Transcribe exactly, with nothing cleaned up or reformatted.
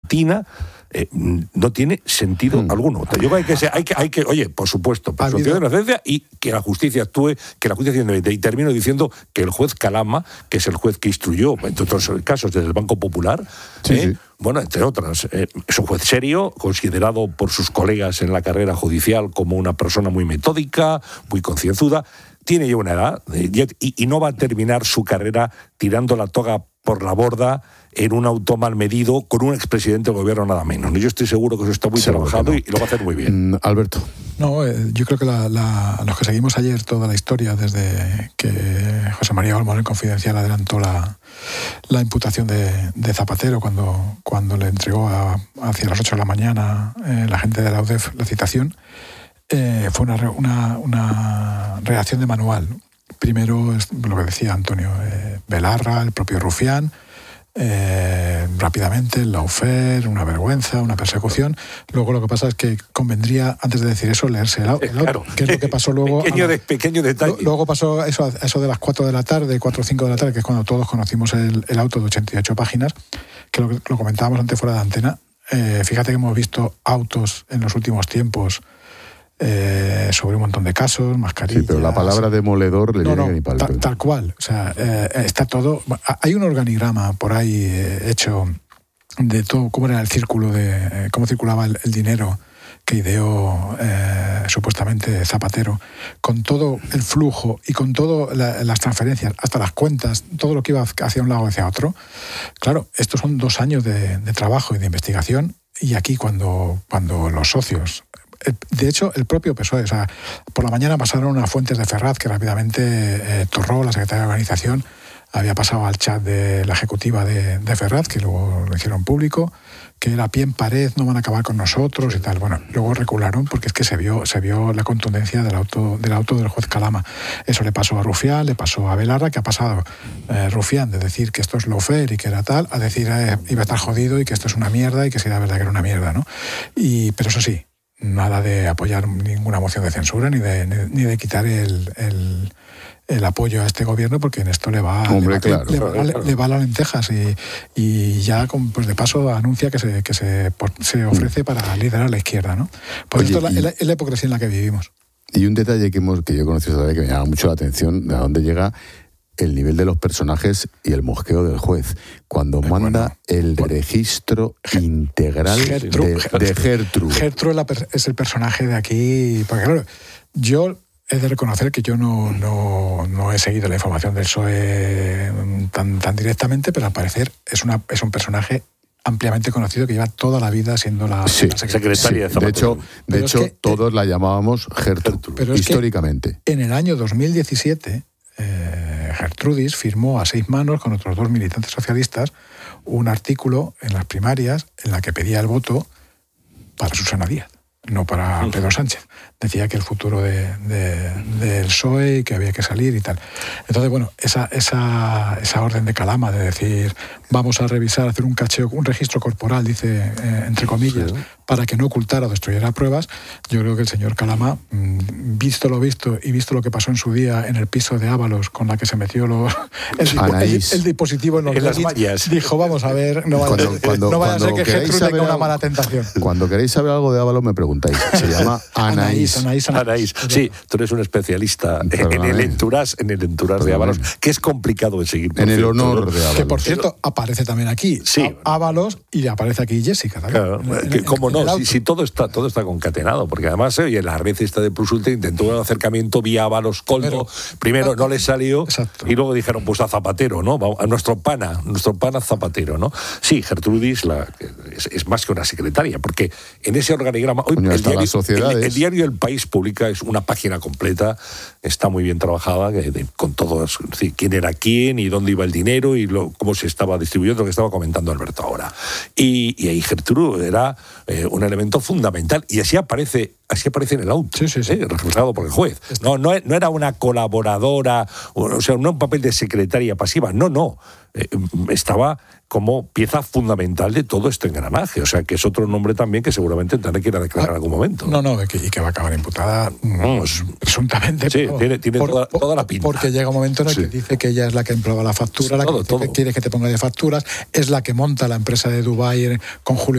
repentina, Eh, no tiene sentido mm. alguno. Yo creo que hay que, ser, hay que, hay que, oye, por supuesto, presunción de inocencia y que la justicia actúe, que la justicia independiente. Y termino diciendo que el juez Calama, que es el juez que instruyó, entre otros casos, desde el Banco Popular, sí, eh, sí. bueno, entre otras, eh, es un juez serio, considerado por sus colegas en la carrera judicial como una persona muy metódica, muy concienzuda, tiene ya una edad eh, y, y no va a terminar su carrera tirando la toga por la borda en un auto mal medido con un expresidente del gobierno nada menos. Yo estoy seguro que eso está muy seguro trabajado no. y lo va a hacer muy bien. Mm, Alberto. No, eh, yo creo que la, la, los que seguimos ayer toda la historia, desde que José María Olmos en Confidencial adelantó la, la imputación de, de Zapatero cuando, cuando le entregó a, hacia las ocho de la mañana eh, la gente de la U D E F la citación, eh, fue una, una, una reacción de manual. Primero, es lo que decía Antonio, eh, Belarra, el propio Rufián, eh, rápidamente, el lawfare, una vergüenza, una persecución. Luego lo que pasa es que convendría, antes de decir eso, leerse el, el auto, claro. que es lo que pasó luego. Pequeño, de, pequeño detalle. Lo, luego pasó eso, eso de las cuatro de la tarde, cuatro o cinco de la tarde, que es cuando todos conocimos el, el auto de ochenta y ocho páginas, que lo, lo comentábamos antes fuera de antena. Eh, fíjate que hemos visto autos en los últimos tiempos Eh, sobre un montón de casos, mascarillas. Sí, pero la palabra demoledor le no, viene no, ni palito. Tal, tal cual. O sea, eh, está todo. Hay un organigrama por ahí eh, hecho de todo, cómo era el círculo de. Eh, cómo circulaba el, el dinero que ideó eh, supuestamente Zapatero, con todo el flujo y con todas la, las transferencias, hasta las cuentas, todo lo que iba hacia un lado o hacia otro. Claro, estos son dos años de, de trabajo y de investigación, y aquí cuando, cuando los socios. De hecho, el propio P S O E, o sea, por la mañana pasaron a fuentes de Ferraz, que rápidamente eh, Torró, la secretaria de organización, había pasado al chat de la ejecutiva de, de Ferraz, que luego lo hicieron público, que era pie en pared, no van a acabar con nosotros y tal. Bueno, luego recularon porque es que se vio, se vio la contundencia del auto, del auto del juez Calama. Eso le pasó a Rufián, le pasó a Belarra, que ha pasado eh, Rufián de decir que esto es lawfare y que era tal, a decir eh, iba a estar jodido y que esto es una mierda y que sí, la verdad que era una mierda, ¿no? Y, pero eso sí, nada de apoyar ninguna moción de censura ni de, ni de quitar el, el, el apoyo a este gobierno, porque en esto le va, Hombre, le, va, claro, le, claro, va, claro. le va a las lentejas y, y ya pues de paso anuncia que se, que se, se ofrece para liderar la izquierda, ¿no? Por Oye, esto es y, la, es la hipocresía en la que vivimos. Y un detalle que, hemos, que yo he conocido todavía que me llama mucho la atención, de a dónde llega el nivel de los personajes y el mosqueo del juez. Cuando manda bueno, el bueno. registro integral Gertru, de, Gertru, de Gertrude. Gertrude es el personaje de aquí. Porque claro, yo he de reconocer que yo no, no, no he seguido la información del P S O E tan, tan directamente, pero al parecer es, una, es un personaje ampliamente conocido que lleva toda la vida siendo la, sí, la secretaria. Sí, de Zapatero. De hecho, de hecho es que, todos la llamábamos Gertrude, pero históricamente. Es que en el año dos mil diecisiete... Eh, Gertrudis firmó a seis manos con otros dos militantes socialistas un artículo en las primarias en la que pedía el voto para Susana Díaz, no para Pedro Sánchez. Decía que el futuro de, de, del P S O E y que había que salir y tal. Entonces, bueno, esa, esa, esa orden de Calama de decir vamos a revisar, hacer un cacheo, un registro corporal, dice, eh, entre comillas, sí, para que no ocultara o destruyera pruebas, yo creo que el señor Calama, visto lo visto y visto lo que pasó en su día en el piso de Ábalos con la que se metió lo, el, el, el dispositivo en, los en las vallas, dijo, vamos a ver, no vaya, cuando, cuando, no vaya a ser que Gertrude tenga algo, una mala tentación. Cuando queréis saber algo de Ábalos me preguntáis. Se llama Anaís. Anaís, Anaís, Anaís. Sí, tú eres un especialista en, en el entourage, en el entourage de Ábalos, que es complicado de seguir. En el honor de Ábalos. Que por cierto, aparece también aquí sí. Ábalos y aparece aquí Jessica también. Claro, en, que, en, ¿cómo en no? Si, si todo está todo está concatenado, porque además oye, la red esta de Plus Ultra intentó un acercamiento vía Ábalos Coldo. Primero no le salió. Exacto. Y luego dijeron, pues a Zapatero, ¿no? A nuestro pana, nuestro pana Zapatero, ¿no? Sí, Gertrudis la, es, es más que una secretaria, porque en ese organigrama hoy Coño, el, diario, el, el diario El País publica es una página completa, está muy bien trabajada, de, de, con todos, sí, quién era quién y dónde iba el dinero y lo, cómo se estaba distribuyendo, lo que estaba comentando Alberto ahora. Y, y ahí Gertrude era eh, un elemento fundamental y así aparece así aparece en el auto, sí, sí, sí. ¿eh? reflejado por el juez. No, no, no era una colaboradora, o sea, no un papel de secretaria pasiva, no, no. Eh, estaba como pieza fundamental de todo este engranaje, o sea, que es otro nombre también que seguramente tendrá que ir a declarar en algún momento. No, no, y que, y que va a acabar imputada pues, presuntamente. Sí, pero, tiene, tiene por, toda, toda la pinta. Porque llega un momento en el sí. que dice que ella es la que empleaba la factura, sí, la todo, que todo. quiere que te ponga de facturas, es la que monta la empresa de Dubái con Julio